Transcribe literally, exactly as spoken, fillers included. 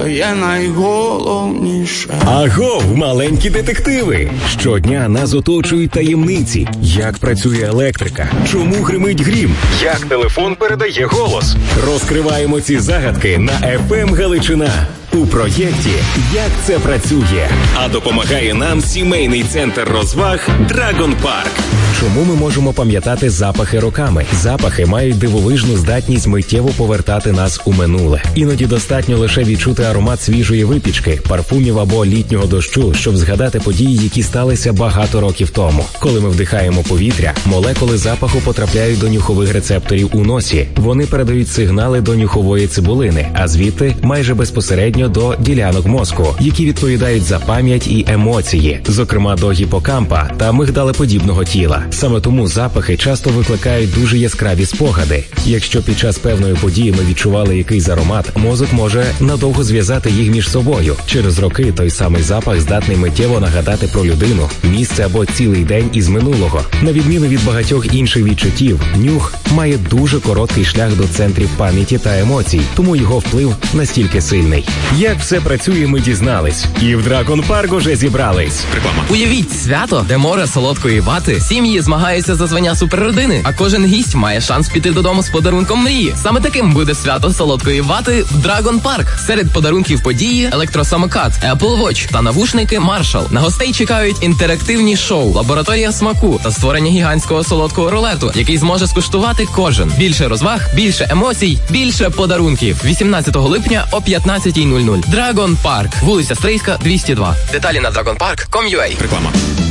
є найголовніше. Агов, маленькі детективи! Щодня нас оточують таємниці. Як працює електрика? Чому гримить грім? Як телефон передає голос? Розкриваємо ці загадки на еф ем Галичина. У проєкті «Як це працює?» А допомагає нам сімейний центр розваг Dragon Park. Чому ми можемо пам'ятати запахи роками? Запахи мають дивовижну здатність миттєво повертати нас у минуле. Іноді достатньо лише відчути аромат свіжої випічки, парфумів або літнього дощу, щоб згадати події, які сталися багато років тому. Коли ми вдихаємо повітря, молекули запаху потрапляють до нюхових рецепторів у носі. Вони передають сигнали до нюхової цибулини, а звідти майже безпосередньо до ділянок мозку, які відповідають за пам'ять і емоції, зокрема до гіпокампа та мигдалеподібного тіла. Саме тому запахи часто викликають дуже яскраві спогади. Якщо під час певної події ми відчували якийсь аромат, мозок може надовго зв'язати їх між собою. Через роки той самий запах здатний миттєво нагадати про людину, місце або цілий день із минулого. На відміну від багатьох інших відчуттів, нюх має дуже короткий шлях до центрів пам'яті та емоцій, тому його вплив настільки сильний. Як все працює, ми дізнались. І в Dragon Park уже зібрались. Реклама. Уявіть свято, де море солодкої вати, сім'ї змагаються за звання суперродини, а кожен гість має шанс піти додому з подарунком мрії. Саме таким буде свято солодкої вати в Dragon Park. Серед подарунків події електросамокат, Apple Watch та навушники Marshall. На гостей чекають інтерактивні шоу, лабораторія смаку та створення гігантського солодкого рулету, який зможе скуштувати кожен. Більше розваг, більше емоцій, більше подарунків. вісімнадцятого липня о п'ятнадцятій нуль нуль. Dragon Park. Вулиця Стрийська, двісті два. Деталі на dragon park крапка ком крапка ю а. Реклама.